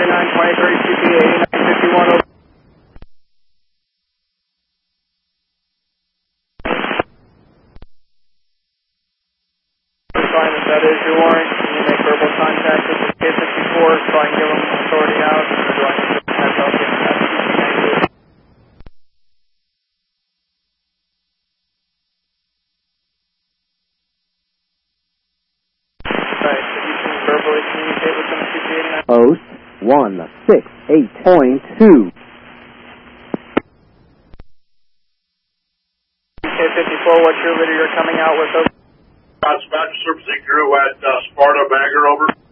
3923, CPA 8951 over. Fine, if that is your warrant, can you make verbal contact with the K54 so I can give them authority out, or do I need to pass out the FCC 98? Right, so you can verbally communicate with them at CPA 89? Post 168.2. K54, what's your leader you're coming out with? Dispatch Servicing Crew at Sparta Bagger, over.